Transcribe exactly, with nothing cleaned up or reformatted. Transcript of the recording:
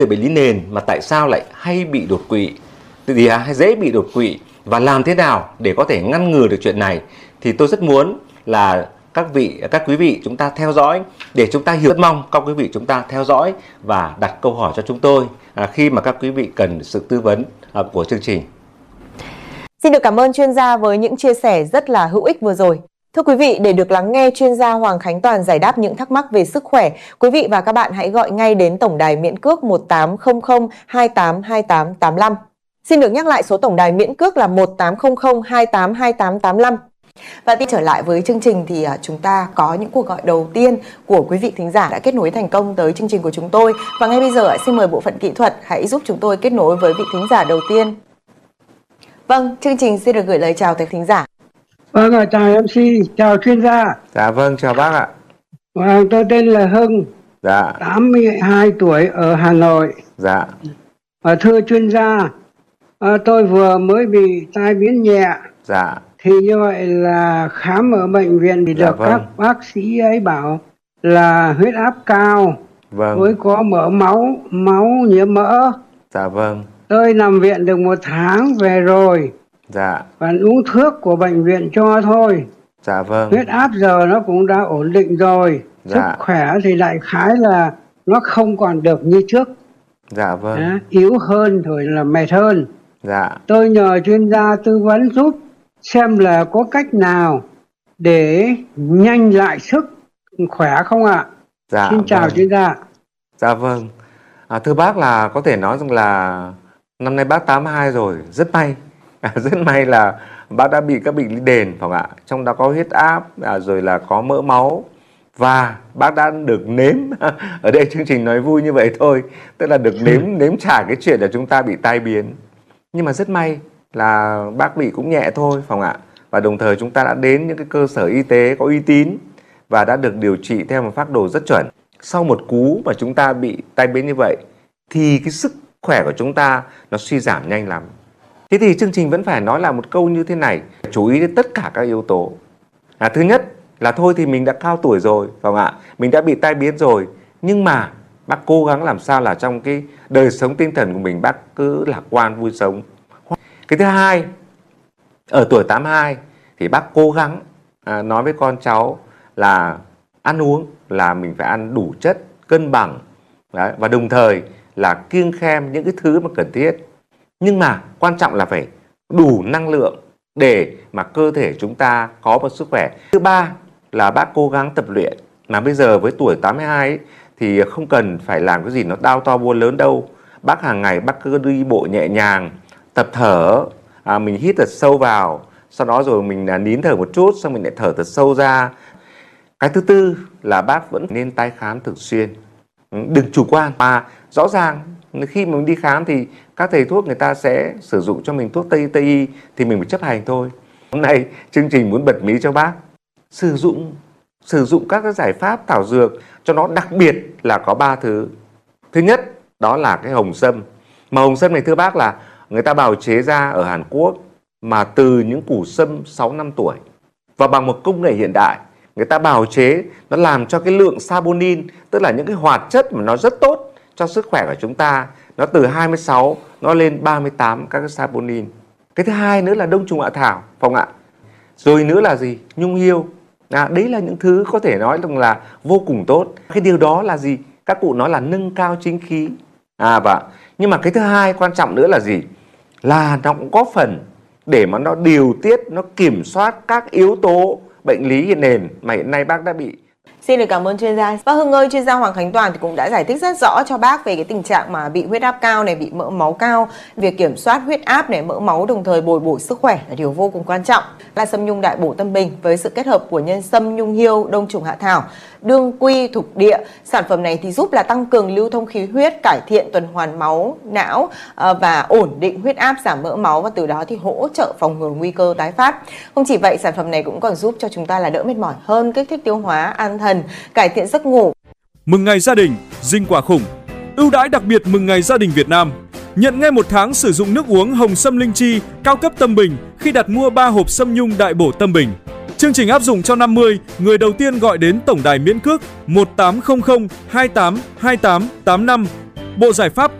bệnh lý nền mà tại sao lại hay bị đột quỵ, thì hay dễ bị đột quỵ, và làm thế nào để có thể ngăn ngừa được chuyện này, thì tôi rất muốn là các vị, các quý vị chúng ta theo dõi để chúng ta hiểu. Rất mong các quý vị chúng ta theo dõi và đặt câu hỏi cho chúng tôi à, khi mà các quý vị cần sự tư vấn à, của chương trình. Xin được cảm ơn chuyên gia với những chia sẻ rất là hữu ích vừa rồi. Thưa quý vị, để được lắng nghe chuyên gia Hoàng Khánh Toàn giải đáp những thắc mắc về sức khỏe, quý vị và các bạn hãy gọi ngay đến tổng đài miễn cước một tám không không hai tám hai tám tám lăm. Xin được nhắc lại số tổng đài miễn cước là một tám không không hai tám hai tám tám lăm. Và tiếp trở lại với chương trình thì chúng ta có những cuộc gọi đầu tiên của quý vị thính giả đã kết nối thành công tới chương trình của chúng tôi. Và ngay bây giờ xin mời bộ phận kỹ thuật hãy giúp chúng tôi kết nối với vị thính giả đầu tiên. Vâng, chương trình xin được gửi lời chào tới thính giả. Vâng, chào em xê, chào chuyên gia. Dạ vâng, chào bác ạ. Vâng, tôi tên là Hưng, dạ. tám mươi hai tuổi ở Hà Nội. Dạ. Và thưa chuyên gia, à, tôi vừa mới bị tai biến nhẹ. Dạ. Thì như vậy là khám ở bệnh viện thì Dạ được vâng. các bác sĩ ấy bảo là huyết áp cao, Vâng. với có mỡ máu, máu nhiễm mỡ. Dạ vâng. Tôi nằm viện được một tháng về rồi. Dạ. Và uống thuốc của bệnh viện cho thôi. Dạ vâng. Huyết áp giờ nó cũng đã ổn định rồi. Dạ. Sức khỏe thì đại khái là nó không còn được như trước. Dạ vâng. Đó, yếu hơn rồi là mệt hơn. Dạ. Tôi nhờ chuyên gia tư vấn giúp xem là có cách nào để nhanh lại sức khỏe không ạ? Dạ. Xin chào vâng. chuyên gia. Dạ vâng. À, thưa bác, là có thể nói rằng là năm nay bác tám mươi hai rồi, rất may. À, rất may là bác đã bị các bệnh lý nền, phải không ạ? Trong đó có huyết áp, à, rồi là có mỡ máu, và bác đã được nếm ở đây chương trình nói vui như vậy thôi, tức là được nếm nếm trải cái chuyện là chúng ta bị tai biến. Nhưng mà rất may là bác bị cũng nhẹ thôi, phải không ạ? Và đồng thời chúng ta đã đến những cái cơ sở y tế có uy tín và đã được điều trị theo một phác đồ rất chuẩn. Sau một cú mà chúng ta bị tai biến như vậy thì cái sức khỏe của chúng ta nó suy giảm nhanh lắm. Thế thì chương trình vẫn phải nói là một câu như thế này, chú ý đến tất cả các yếu tố. À, thứ nhất là thôi thì mình đã cao tuổi rồi, phải không ạ? Mình đã bị tai biến rồi, nhưng mà bác cố gắng làm sao là trong cái đời sống tinh thần của mình bác cứ lạc quan vui sống. Cái thứ hai, ở tuổi tám mươi hai thì bác cố gắng à, nói với con cháu là ăn uống là mình phải ăn đủ chất, cân bằng. Đấy, và đồng thời là kiêng khem những cái thứ mà cần thiết. Nhưng mà quan trọng là phải đủ năng lượng để mà cơ thể chúng ta có một sức khỏe. Thứ ba là bác cố gắng tập luyện. Mà bây giờ với tuổi tám mươi hai ấy, thì không cần phải làm cái gì nó đao to buôn lớn đâu. Bác hàng ngày bác cứ đi bộ nhẹ nhàng, tập thở, à, mình hít thật sâu vào, sau đó rồi mình à, nín thở một chút, xong mình lại thở thật sâu ra. Cái thứ tư là bác vẫn nên tái khám thường xuyên. Đừng chủ quan, mà rõ ràng khi mà mình đi khám thì các thầy thuốc người ta sẽ sử dụng cho mình thuốc Tây Tây y thì mình phải chấp hành thôi. Hôm nay chương trình muốn bật mí cho bác sử dụng sử dụng các cái giải pháp thảo dược cho nó, đặc biệt là có ba thứ. Thứ nhất đó là cái hồng sâm. Mà hồng sâm này thưa bác là người ta bào chế ra ở Hàn Quốc mà từ những củ sâm sáu năm tuổi, và bằng một công nghệ hiện đại người ta bào chế, nó làm cho cái lượng saponin, tức là những cái hoạt chất mà nó rất tốt cho sức khỏe của chúng ta, nó từ hai mươi sáu nó lên ba mươi tám các cái saponin. Cái thứ hai nữa là đông trùng hạ thảo, phải không ạ? Rồi nữa là gì? Nhung hiêu. À, đấy là những thứ có thể nói rằng là vô cùng tốt. Cái điều đó là gì? Các cụ nói là nâng cao chính khí. À và nhưng mà cái thứ hai quan trọng nữa là gì? Là nó cũng có phần để mà nó điều tiết, nó kiểm soát các yếu tố bệnh lý nền mà hiện nay bác đã bị. Xin được cảm ơn chuyên gia. Bác Hưng ơi, chuyên gia Hoàng Khánh Toàn thì cũng đã giải thích rất rõ cho bác về cái tình trạng mà bị huyết áp cao này, bị mỡ máu cao. Việc kiểm soát huyết áp này, mỡ máu đồng thời bồi bổ sức khỏe là điều vô cùng quan trọng. Là sâm nhung đại bổ tâm bình với sự kết hợp của nhân sâm, nhung hiêu, đông trùng hạ thảo, đương quy, thục địa. Sản phẩm này thì giúp là tăng cường lưu thông khí huyết, cải thiện tuần hoàn máu, não và ổn định huyết áp, giảm mỡ máu, và từ đó thì hỗ trợ phòng ngừa nguy cơ tái phát. Không chỉ vậy, sản phẩm này cũng còn giúp cho chúng ta là đỡ mệt mỏi hơn, kích thích tiêu hóa, an thần, cải thiện giấc ngủ. Mừng ngày gia đình, dinh quả khủng. Ưu đãi đặc biệt mừng ngày gia đình Việt Nam. Nhận ngay một tháng sử dụng nước uống hồng sâm linh chi cao cấp tâm bình khi đặt mua ba hộp sâm nhung đại bổ tâm bình. Chương trình áp dụng cho năm mươi người đầu tiên gọi đến tổng đài miễn cước một tám không không hai tám hai tám tám năm Bộ giải pháp